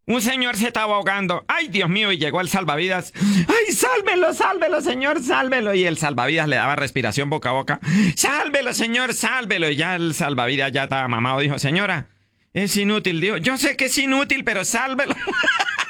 Un señor se estaba ahogando. ¡Ay, Dios mío! Y llegó el salvavidas. ¡Ay, sálvelo, sálvelo, señor, sálvelo! Y el salvavidas le daba respiración boca a boca. ¡Sálvelo, señor, sálvelo! Y ya el salvavidas ya estaba mamado. Dijo, señora, es inútil. Dijo, yo sé que es inútil, pero sálvelo.